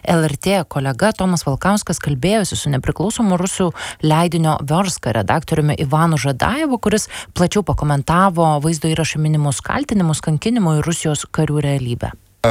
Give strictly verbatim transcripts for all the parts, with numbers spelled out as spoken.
L R T kolega Tomas Valkauskas kalbėjosi su nepriklausomu rusų leidinio Verska redaktoriumi Ivanu Žadajevu, kuris plačiau pakomentavo vaizdo įraše minimus kaltinimus kankinimu į Rusijos karių realybę.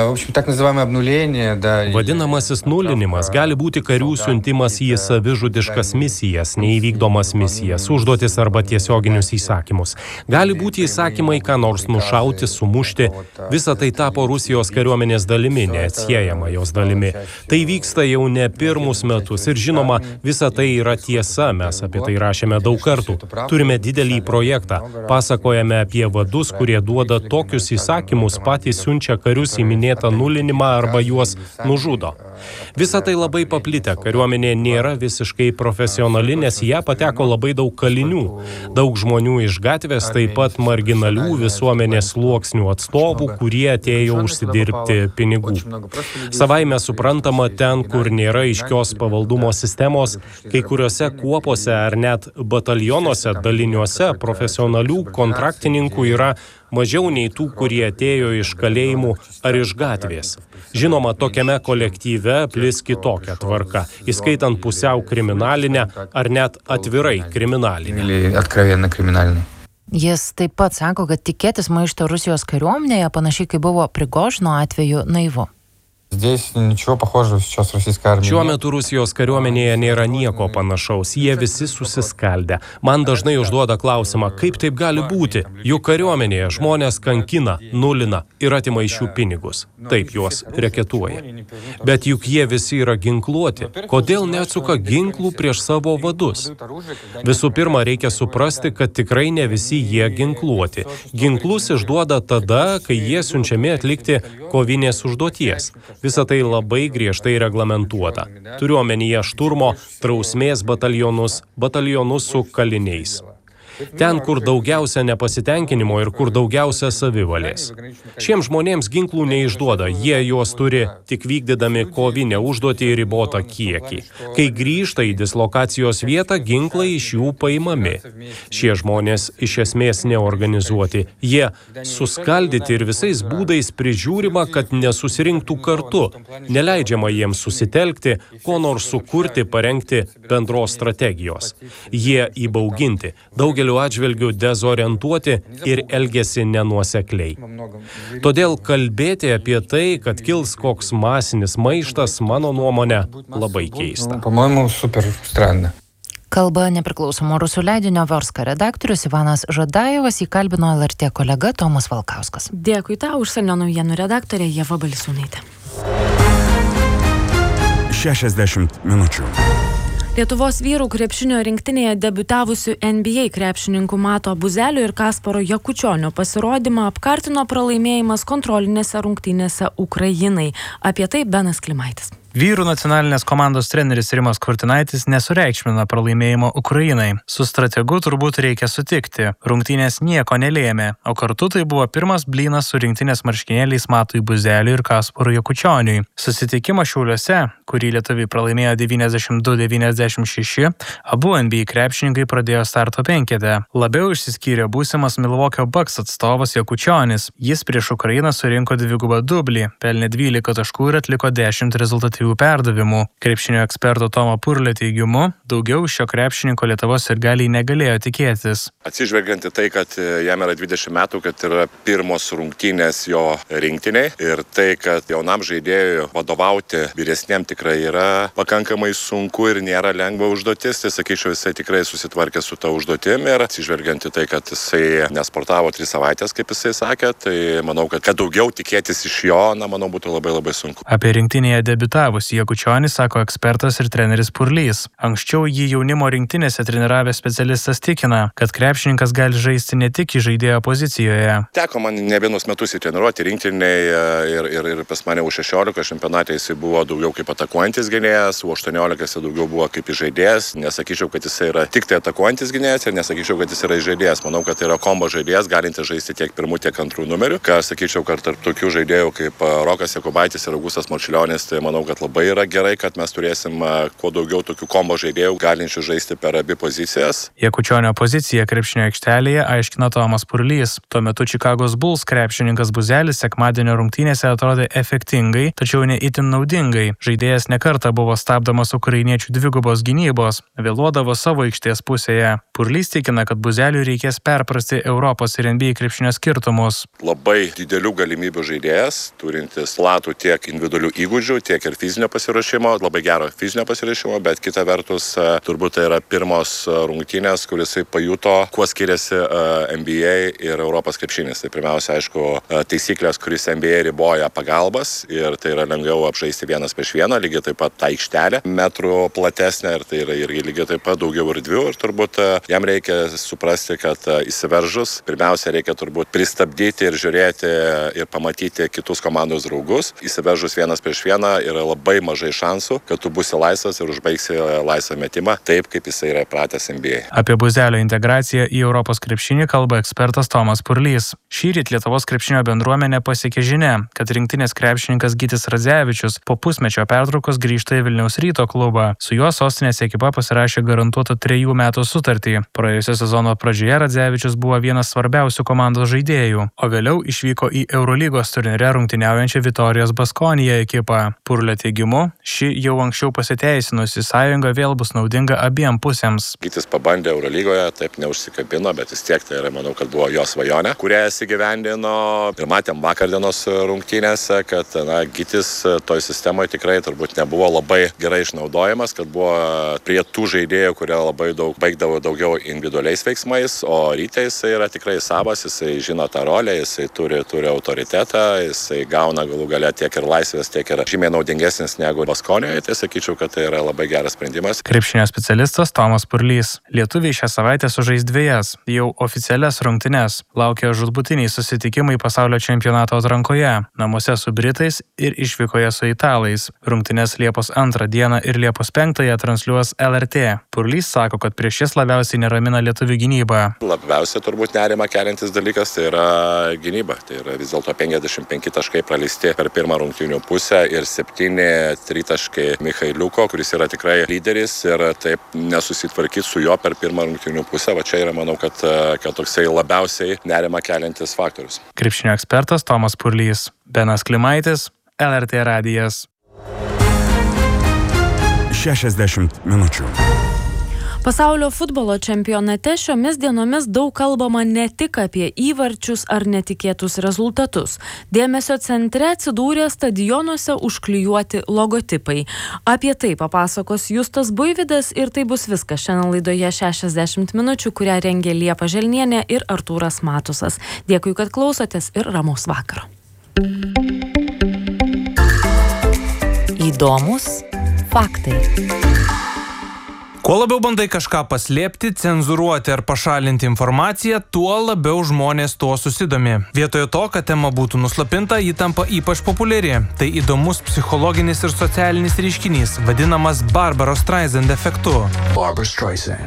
Vadinamasis nulinimas gali būti karių siuntimas į savižudiškas misijas, neįvykdomas misijas, užduotis arba tiesioginius įsakymus. Gali būti įsakymai, ką nors nušauti, sumušti. Visa tai tapo Rusijos kariuomenės dalimi, neatsiejama jos dalimi. Tai vyksta jau ne pirmus metus ir žinoma, visa tai yra tiesa, mes apie tai rašėme daug kartų. Turime didelį projektą, pasakojame apie vadus, kurie duoda tokius įsakymus, patys siunčia karius į minėtą nulinimą arba juos nužudo. Visa tai labai paplitę, kariuomenė nėra visiškai profesionali, nes ją pateko labai daug kalinių, daug žmonių iš gatvės, taip pat marginalių visuomenės sluoksnių atstovų, kurie atėjo užsidirbti pinigų. Savaime suprantama, ten, kur nėra aiškios pavaldumo sistemos, kai kuriuose kuopose ar net batalionuose daliniuose profesionalių kontraktininkų yra mažiau nei tų, kurie atėjo iš kalėjimų ar iš gatvės. Žinoma, tokiame kolektyve plis kitokia tvarka, įskaitant pusiau kriminalinę ar net atvirai kriminalinę. Jis taip pat sako, kad tikėtis maišto Rusijos kariuomenėje, panašiai kaip buvo Prigožino atveju, naivu. Šiuo metu Rusijos kariuomenėje nėra nieko panašaus, jie visi susiskaldę. Man dažnai užduoda klausimą, kaip taip gali būti, juk kariuomenėje žmonės kankina, nulina ir atima iš jų pinigus. Taip juos reketuoja. Bet juk jie visi yra ginkluoti. Kodėl neatsuka ginklų prieš savo vadus? Visų pirma, reikia suprasti, kad tikrai ne visi jie ginkluoti. Ginklus išduoda tada, kai jie siunčiami atlikti kovinės užduoties. Visa tai labai griežtai reglamentuota. Turiu omenyje šturmo, drausmės batalionus, batalionus su kaliniais. Ten, kur daugiausia nepasitenkinimo ir kur daugiausia savivalės. Šiems žmonėms ginklų neišduoda, jie juos turi tik vykdydami kovinę užduotį ir ribotą kiekį. Kai grįžta į dislokacijos vietą, ginklai iš jų paimami. Šie žmonės iš esmės neorganizuoti. Jie suskaldyti ir visais būdais prižiūrima, kad nesusirinktų kartu. Neleidžiama jiems susitelkti, ko nors sukurti, parengti bendros strategijos. Jie įbauginti. Daugelio atžvilgių dezorientuoti ir elgiasi nenuosekliai. Todėl kalbėti apie tai, kad kils koks masinis maištas, mano nuomonė, labai keista. Kalba nepriklausomo rusų leidinio Verska redaktorius Ivanas Žadajevas, jį kalbino L R T kolega Tomas Valkauskas. Dėkui tau, užsienio naujienų redaktorė Ieva Balsiūnaitė. šešiasdešimt minučių. Lietuvos vyrų krepšinio rinktinėje debiutavusių N B A krepšininkų Mato Buzelio ir Kasparo Jakučionio pasirodymą apkartino pralaimėjimas kontrolinėse rungtynėse Ukrainai. Apie tai Benas Klimaitis. Vyrų nacionalinės komandos treneris Rimas Kurtinaitis nesureikšmina pralaimėjimo Ukrainai. Su strategu turbūt reikia sutikti. Rungtynės nieko nelėmė, o kartu tai buvo pirmas blynas su rinktinės marškinėliais Matui Buzeliui ir Kasparui Jakučioniui. Susitikimą Šiauliuose, kurį lietuviai pralaimėjo devyniasdešimt du devyniasdešimt šeši, abu N B A krepšininkai pradėjo starto penkete. Labiau išsiskyrė būsimas Milwaukee Bucks atstovas Jakučionis. Jis prieš Ukrainą surinko dvigubą dublį, pelnė dvylika taškų ir atliko dešimt rezultatyvių perdavimų. Krepšinio eksperto Tomo Purlio teigimu, daugiau šio krepšininko Lietuvos sirgaliai negalėjo tikėtis. Atsižvelgiant į tai, kad jam yra dvidešimt metų, kad yra pirmos rungtynės jo rinktiniai ir tai, kad jaunam žaidėjui vadovauti vyresniam tikrai yra pakankamai sunku ir nėra lengva užduotis, tai sakyčiau, jisai tikrai susitvarkė su ta užduotim ir atsižvelgiant į tai, kad jisai nesportavo tris savaitės, kaip jisai sakė, tai manau, kad, kad daugiau tikėtis iš jo, na, manau, būtų labai labai sunku. Apie rinktinėje debitavo Jakučionis, sako ekspertas ir treneris Purlys. Anksčiau jį jaunimo rinktinėse treniravęs specialistas tikina, kad krepšininkas gali žaisti ne tik į žaidėjo pozicijoje. Teko man ne vienus metus įtreniruoti rinktiniai ir, ir, ir pas mane U šešiolika čempionate jisai buvo daugiau kaip atakuojantis gynėjas, U aštuoniolika jisai daugiau buvo kaip žaidėjas. Nesakyčiau, kad jisai yra tik tai atakuojantis gynėjas ir nesakyčiau, kad jis yra žaidėjas. Manau, kad tai yra kombo žaidėjas, galintis žaisti tiek pirmų, tiek antrų numerių. Ką sakyčiau, kad tarp tokių žaidėjų kaip Rokas Jakubaitis ir Augustas Marčiulionis, tai manau, kad labai yra gerai, kad mes turėsim kuo daugiau tokių kombo žaidėjų, galinčių žaisti per abi pozicijas. Jakučionio poziciją krepšinio aikštelėje aiškina Tomas Purlys. Tuo metu Čikagos Bulls krepšininkas Buzelis sekmadienio rungtynėse atrodė efektingai, tačiau ne itin naudingai. Žaidėjas nekartą buvo stabdomas ukrainiečių dvigubos gynybos, vėluodavo savo aikštės pusėje. Purlys tikina, kad Buzeliui reikės perprasti Europos ir N B A krepšinio skirtumus. Labai didelių galimybių žaidėjas, turintis platų tiek individualių įgūdžių, tiek ir fizinio pasiruošimo, labai gero fizinio pasiruošimo, bet kita vertus turbūt tai yra pirmos rungtynės, kuris pajuto, kuo skiriasi N B A ir Europos krepšinis. Tai pirmiausia, aišku, taisyklės, kuris N B A riboja pagalbas ir tai yra lengviau apžaisti vienas prieš vieną, lygiai taip pat ta aikštelė metrų platesnė ir tai yra irgi lygiai taip pat daugiau erdvių ir turbūt jam reikia suprasti, kad įsiveržus, pirmiausia, reikia turbūt pristabdyti ir žiūrėti ir pamatyti kitus komandos draugus. Įsiveržus vienas prieš vieną yra labai mažai šansų, kad tu būsi laisvas ir užbaigsi laisvą metimą taip, kaip jisai yra pratęs N B A. Apie Buzelio integraciją į Europos krepšinį kalba ekspertas Tomas Purlys. Šįryt Lietuvos krepšinio bendruomenė pasiekė žinia, kad rinktinės krepšininkas Gytis Radzevičius po pusmečio pertraukos grįžta į Vilniaus Ryto klubą. Su juo sostinės ekipa pasirašė garantuotą trejų metų sutartį. Praėjusio sezono pradžioje Radzevičius buvo vienas svarbiausių komandos žaidėjų, o vėliau išvyko į Eurolygos turnyre rungtyniaujančią Vitorijos Baskonija ekipą. Purlio teigimu, ši jau anksčiau pasiteisinusi sąjunga vėl bus naudinga abiem pusėms. Gytis pabandė Eurolygoje, taip neužsikabino, bet vis tiek tai yra, manau, kad buvo jo svajonė, kurią jis įgyvendino. Ir matėm vakardienos rungtynėse, kad na, Gytis toj sistemoje tikrai turbūt nebuvo labai gerai išnaudojamas, kad buvo prie tų žaidėjų, kurie labai daug baigdavo daugiau individualiais veiksmais, o Ryte jisai yra tikrai savas, jisai žino tą rolę, jisai turi, turi autoritetą, jisai gauna galų gale tiek ir laisvės, tiek ir žymiai naudingesnis negu Baskonijoje, tai sakyčiau, kad tai yra labai geras sprendimas. Krepšinio specialistas Tomas Purlys. Lietuviai šią savaitę sužais dviejas, jau oficialias rungtynes. Laukia žūtbūtiniai susitikimai pasaulio čempionato atrankoje, namuose su Britais ir išvykoje su Italais. Rungtynes Liepos antrą dieną ir Liepos penktąją transliuos L R T. Purlys sako, kad prieš jas labiausiai neramina lietuvių gynyba. Labiausiai turbūt nerima keliantis dalykas tai yra gynyba. Tai yra vis dėlto penkiasdešimt penki taškai praleisti per pirmą rungtynių pusę ir septyni tritaškai Michailiuko, kuris yra tikrai lyderis ir taip nesusitvarkyti su juo per pirmą rungtynių pusę. Va čia yra, manau, kad, kad toksai labiausiai nerima keliantis faktorius. Krepšinio ekspertas Tomas Purlys. Benas Klimaitis, L R T radijas. šešiasdešimt minučių. Pasaulio futbolo čempionate šiomis dienomis daug kalbama ne tik apie įvarčius ar netikėtus rezultatus. Dėmesio centre atsidūrė stadionuose užklijuoti logotipai. Apie tai papasakos Justas Buivydas ir tai bus viskas šiandien laidoje šešiasdešimt minučių, kurią rengė Liepa Želnienė ir Artūras Matusas. Dėkui, kad klausotės ir ramaus vakaro. Įdomus faktai. Kuo labiau bandai kažką paslėpti, cenzuruoti ar pašalinti informaciją, tuo labiau žmonės tuo susidomi. Vietoje to, kad tema būtų nuslapinta, ji tampa ypač populiari. Tai įdomus psichologinis ir socialinis reiškinys, vadinamas Barbaros Streisand efektu. Barbara Streisand.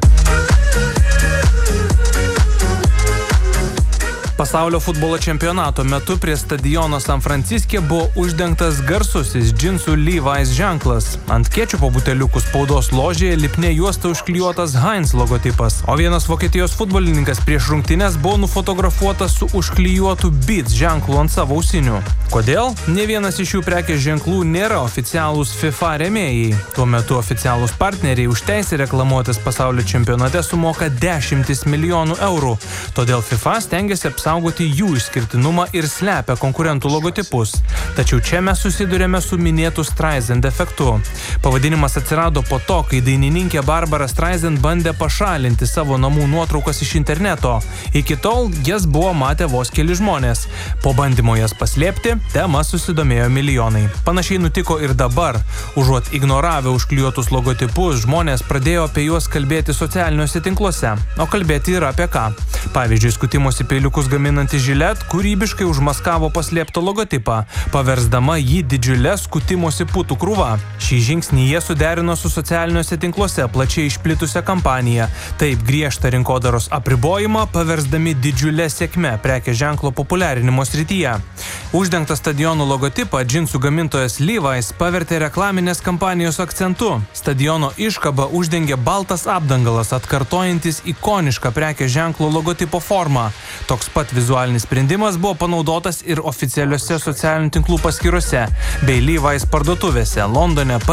Pasaulio futbolo čempionato metu prie stadiono San Franciske buvo uždengtas garsusis džinsų Levi's ženklas. Ant kečupo buteliukų spaudos ložėje lipnia juosta užklijuotas Heinz logotipas, o vienas Vokietijos futbolininkas prieš rungtynes buvo nufotografuotas su užklijuotu Beats ženklu ant savo ausinių. Kodėl? Ne vienas iš šių prekės ženklų nėra oficialūs FIFA rėmėjai. Tuo metu oficialūs partneriai už teisę reklamuotis pasaulio čempionate sumoka dešimtis milijonų eurų. Todėl FIFA stengiasi apsaugoti jų išskirtinumą ir slepia konkurentų logotipus. Tačiau čia mes susidurėme su minėtu Streisand efektu. Pavadinimas atsirado po to, kai dainininkė Barbara Streisand bandė pašalinti savo namų nuotraukas iš interneto. Iki tol jas buvo matę vos keli žmonės. Po bandymo jas paslėpti, tema susidomėjo milijonai. Panašiai nutiko ir dabar. Užuot ignoravę užklijuotus logotipus, žmonės pradėjo apie juos kalbėti socialiniuose tinkluose. O kalbėti yra apie ką. Pavyzdžiui, skutimosi peiliukus gaminti gaminanti Gillette kūrybiškai užmaskavo paslėptą logotipą, paversdama jį didžiulę skutimosi putų krūvą. Šį žingsnį jie suderino su socialiniuose tinkluose plačiai išplitusią kampaniją. Taip griežtą rinkodaros apribojimą paversdami didžiulę sėkmę prekės ženklo populiarinimo srityje. Uždengtą stadionų logotipą džinsų gamintojas Levi's pavertė reklaminės kampanijos akcentu. Stadiono iškabą uždengė baltas apdangalas, atkartojantis ikonišką prekės ženklo logotipo formą. Toks pat vizualinis sprendimas buvo panaudotas ir oficialiuose socialinių tinklų paskyrose bei Levi's parduotuvėse Londone,